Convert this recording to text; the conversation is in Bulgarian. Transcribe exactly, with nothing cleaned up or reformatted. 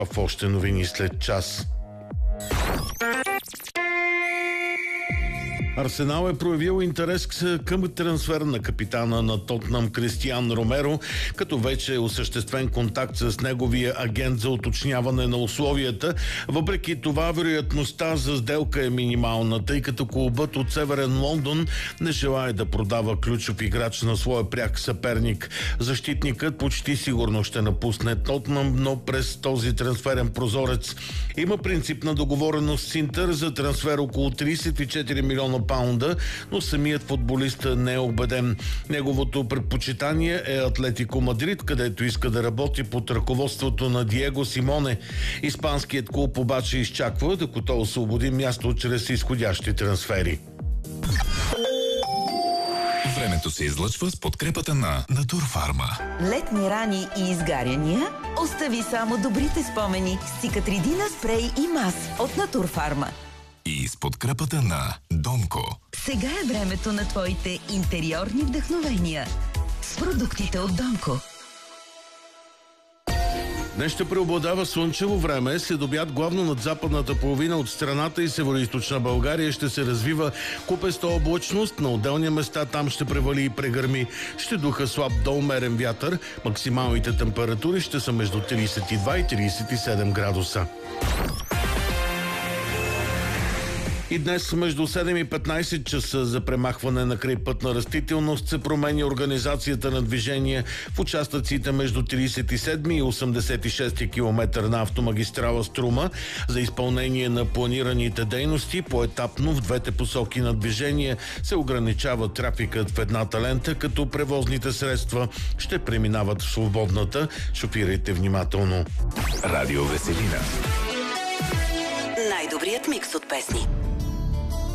В още новини след час. Арсенал е проявил интерес към трансфер на капитана на Тотнъм Кристиан Ромеро, като вече е осъществен контакт с неговия агент за уточняване на условията. Въпреки това, вероятността за сделка е минимална, тъй като клубът от Северен Лондон не желае да продава ключов играч на своя пряк съперник. Защитникът почти сигурно ще напусне Тотнъм, но през този трансферен прозорец. Има принципна договореност с Интер за трансфер около тридесет и четири милиона паунда, но самият футболист не е убеден. Неговото предпочитание е Атлетико Мадрид, където иска да работи под ръководството на Диего Симоне. Испанският клуб обаче изчаква, докато освободи място чрез изходящи трансфери. Времето се излъчва с подкрепата на Натурфарма. Летни рани и изгаряния? Остави само добрите спомени с Цикатридина спрей и мас от Натурфарма. И с подкрепата на Донко. Сега е времето на твоите интериорни вдъхновения с продуктите от Донко. Днес ще преобладава слънчево време. Следобед главно над западната половина от страната и североизточна България ще се развива купеста облачност. На отделни места там ще превали и прегърми. Ще духа слаб до умерен вятър. Максималните температури ще са между тридесет и два и тридесет и седем градуса. И днес между седем и петнайсет часа за премахване на крайпътна растителност се променя организацията на движение в участъците между тридесет и седми и осемдесет и шести километър на автомагистрала Струма. За изпълнение на планираните дейности поетапно в двете посоки на движение се ограничава трафикът в едната лента, като превозните средства ще преминават в свободната. Шофирайте внимателно. Радио Веселина. Най-добрият микс от песни.